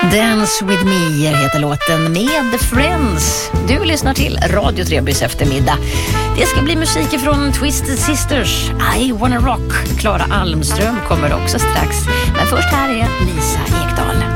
Dance with me heter låten med Friends. Du lyssnar till Radio Trebys eftermiddag. Det ska bli musik från Twisted Sisters, I Wanna Rock. Klara Almström kommer också strax. Men först här är Lisa Ekdahl.